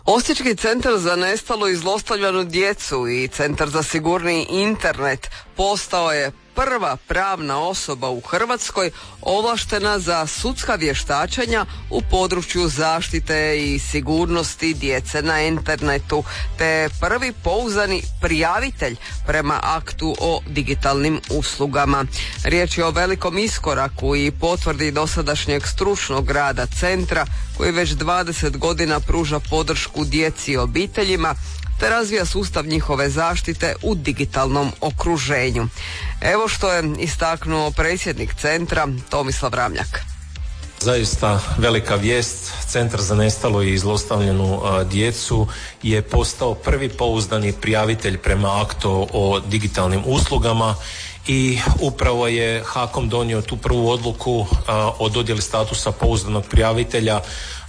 Osječki centar za nestalu i zlostavljanu djecu i centar za sigurniji internet postao je prva pravna osoba u Hrvatskoj ovlaštena za sudska vještačenja u području zaštite i sigurnosti djece na internetu, te prvi pouzdani prijavitelj prema aktu o digitalnim uslugama. Riječ je o velikom iskoraku i potvrdi dosadašnjeg stručnog rada centra koji već 20 godina pruža podršku djeci i obiteljima te razvija sustav njihove zaštite u digitalnom okruženju. Evo što je istaknuo predsjednik centra Tomislav Ramljak. Zaista velika vijest, Centar za nestalu i zlostavljanu djecu je postao prvi pouzdani prijavitelj prema aktu o digitalnim uslugama i upravo je HAKOM donio tu prvu odluku o dodjeli statusa pouzdanog prijavitelja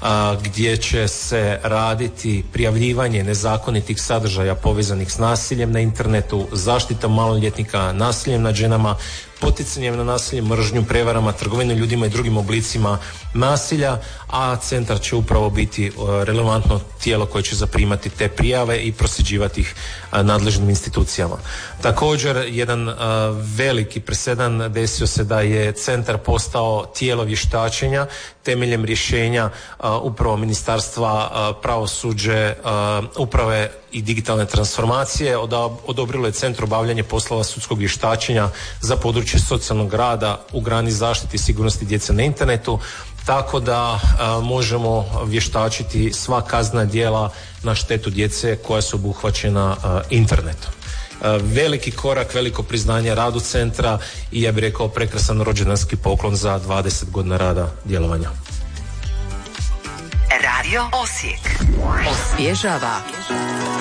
gdje će se raditi prijavljivanje nezakonitih sadržaja povezanih s nasiljem na internetu, zaštita maloljetnika, nasiljem nad ženama, poticanjem na nasilje, mržnju, prevarama, trgovinu ljudima i drugim oblicima nasilja, a centar će upravo biti relevantno tijelo koje će zaprimati te prijave i prosljeđivati ih nadležnim institucijama. Također, jedan veliki presedan desio se da je centar postao tijelo vještačenja temeljem rješenja upravo Ministarstva pravosuđe, uprave i digitalne transformacije. Odobrilo je centru obavljanje poslova sudskog vještačenja za područje socijalnog rada u grani zaštite i sigurnosti djece na internetu, tako da možemo vještačiti sva kaznena djela na štetu djece koja su obuhvaćena internetom. Veliki korak, veliko priznanje radu centra i ja bih rekao prekrasan rođendanski poklon za 20 godina rada djelovanja. Radio Osijek osvježava.